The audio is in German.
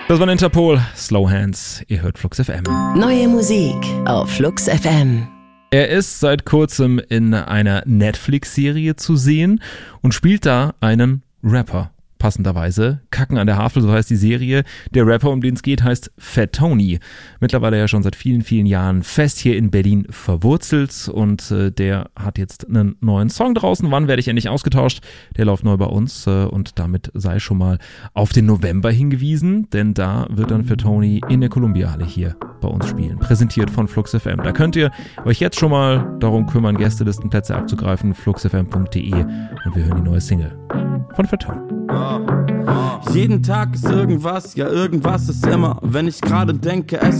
Das war Interpol, Slow Hands, ihr hört Flux FM. Neue Musik auf Flux FM. Er ist seit kurzem in einer Netflix-Serie zu sehen und spielt da einen Rapper. Passenderweise. Kacken an der Havel, so heißt die Serie. Der Rapper, um den es geht, heißt Fat Tony. Mittlerweile ja schon seit vielen, vielen Jahren fest hier in Berlin verwurzelt und der hat jetzt einen neuen Song draußen. Wann werde ich endlich ausgetauscht? Der läuft neu bei uns und damit sei schon mal auf den November hingewiesen, denn da wird dann Fat Tony in der Columbia-Halle hier bei uns spielen. Präsentiert von Flux FM. Da könnt ihr euch jetzt schon mal darum kümmern, Gästelistenplätze abzugreifen. fluxfm.de und wir hören die neue Single von Fat Tony. Jeden Tag ist irgendwas, ja irgendwas ist immer. Wenn ich gerade denke, es